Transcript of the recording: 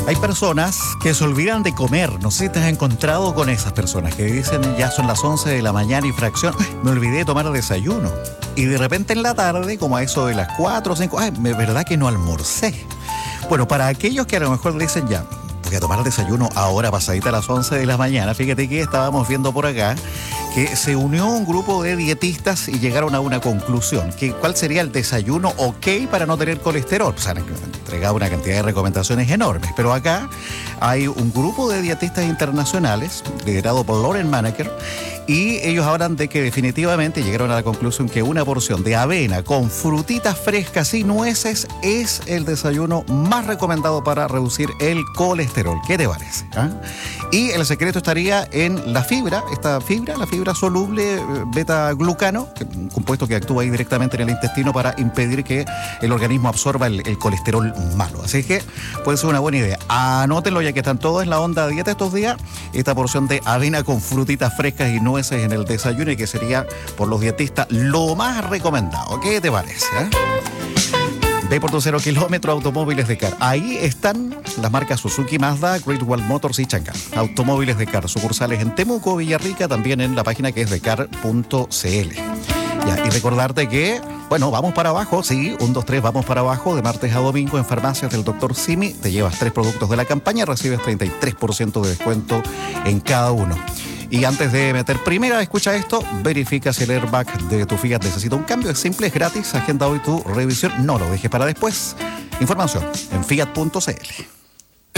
Hay personas que se olvidan de comer. No sé si te has encontrado con esas personas que dicen ya son las 11 de la mañana y fracción. Me olvidé de tomar desayuno. Y de repente en la tarde, como a eso de las 4 o 5, verdad que no almorcé. Bueno, para aquellos que a lo mejor dicen ya, voy a tomar desayuno ahora pasadita a las 11 de la mañana. Fíjate que estábamos viendo por acá que se unió un grupo de dietistas y llegaron a una conclusión. ¿Cuál sería el desayuno ok para no tener colesterol? O sea, han entregado una cantidad de recomendaciones enormes. Pero acá hay un grupo de dietistas internacionales liderado por Lauren Maneker y ellos hablan de que definitivamente llegaron a la conclusión que una porción de avena con frutitas frescas y nueces es el desayuno más recomendado para reducir el colesterol. ¿Qué te parece? Y el secreto estaría en la fibra, la fibra soluble beta-glucano, un compuesto que actúa ahí directamente en el intestino para impedir que el organismo absorba el colesterol malo. Así que puede ser una buena idea. Anótenlo ya que están todos en la onda dieta estos días. Esta porción de avena con frutitas frescas y nueces en el desayuno y que sería por los dietistas lo más recomendado. ¿Qué te parece? Ve por tu 0 kilómetro Automóviles de Car. Ahí están las marcas Suzuki, Mazda, Great Wall Motors y Changan. Automóviles de Car, sucursales en Temuco, Villarrica, también en la página que es decar.cl. Ya, y recordarte que, bueno, vamos para abajo, sí, 1, 2, 3, vamos para abajo, de martes a domingo en farmacias del Dr. Simi. Te llevas 3 productos de la campaña, recibes 33% de descuento en cada uno. Y antes de meter primera, escucha esto, verifica si el airbag de tu Fiat necesita un cambio. Es simple, es gratis, agenda hoy tu revisión, no lo dejes para después. Información en fiat.cl.